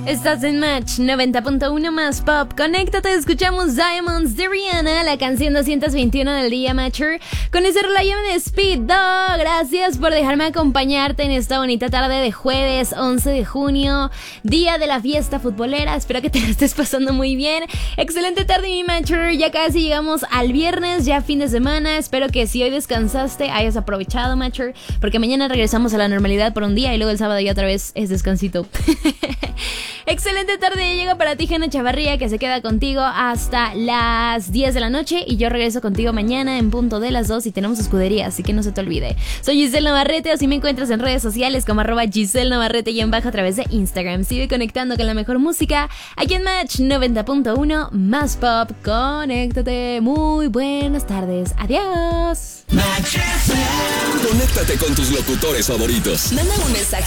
Estás en Match 90.1 más pop. Conéctate, escuchamos Diamonds de Rihanna, la canción 221 del día, Matcher. Con ese rola yo me despido. Gracias por dejarme acompañarte en esta bonita tarde de jueves 11 de junio, día de la fiesta futbolera. Espero que te la estés pasando muy bien. Excelente tarde, mi Matcher. Ya casi llegamos al viernes, ya fin de semana. Espero que si hoy descansaste hayas aprovechado, Matcher, porque mañana regresamos a la normalidad por un día y luego el sábado ya otra vez es descansito. Excelente tarde, llega para ti Jana Chavarría, que se queda contigo hasta las 10 de la noche y yo regreso contigo mañana en punto de las 2 y tenemos escudería, así que no se te olvide. Soy Giselle Navarrete, así me encuentras en redes sociales como @Giselle Navarrete y en baja a través de Instagram. Sigue conectando con la mejor música aquí en Match 90.1 más pop. Conéctate, muy buenas tardes, adiós. Conéctate con tus locutores favoritos. Manda un mensaje